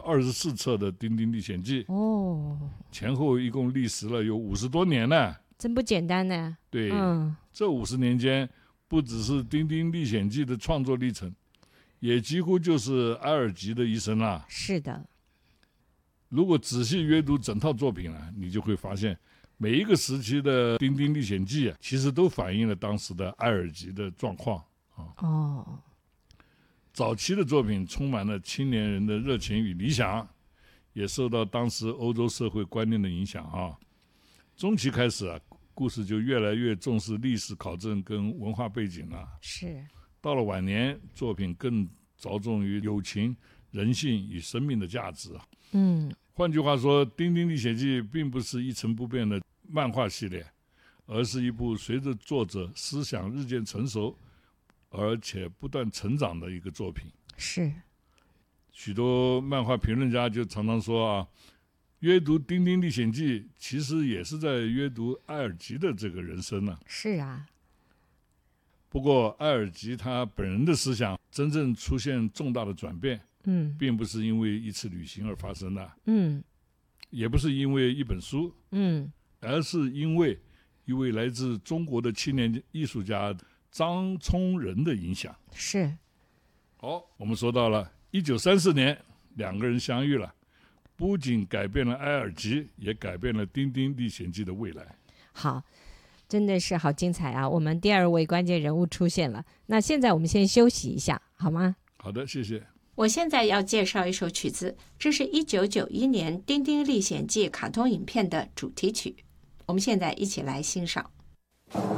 24册的《丁丁历险记》前后一共历时了有50多年呢， 真不简单呢。 对，这50年间，不只是《丁丁历险记》的创作历程，也几乎就是埃尔吉的一生啦。 是的， 如果仔细阅读整套作品啊，你就会发现，每一个时期的《丁丁历险记》啊，其实都反映了当时的埃尔吉的状况啊。早期的作品充满了青年人的热情与理想，也受到当时欧洲社会观念的影响啊。中期开始啊，故事就越来越重视历史考证跟文化背景了。 是。 到了晚年，作品更着重于友情、人性与生命的价值。换句话说，《丁丁历险记》并不是一成不变的漫画系列，而是一部随着作者思想日渐成熟而且不断成长的一个作品。 是。 许多漫画评论家就常常说啊，阅读《丁丁历险记》其实也是在阅读埃尔吉的这个人生呢。 是啊。 不过埃尔吉他本人的思想真正出现重大的转变，并不是因为一次旅行而发生的，也不是因为一本书，而是因为一位来自中国的青年艺术家张聪仁的影响。 是。 好，我们说到了1934年，两个人相遇了，不仅改变了埃尔吉，也改变了《丁丁历险记》的未来。 好，真的是好精彩啊！我们第2位关键人物出现了，那现在我们先休息一下，好吗？ 好的，谢谢。 我现在要介绍一首曲子，这是1991年《丁丁历险记》卡通影片的主题曲，我们现在一起来欣赏。